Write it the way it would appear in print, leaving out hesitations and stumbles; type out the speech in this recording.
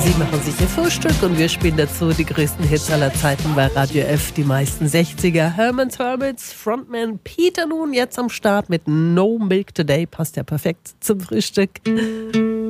Sie machen sich Ihr Frühstück und wir spielen dazu die größten Hits aller Zeiten bei Radio F, die meisten 60er. Herman's Hermits, Frontman Peter nun jetzt am Start mit No Milk Today, passt ja perfekt zum Frühstück.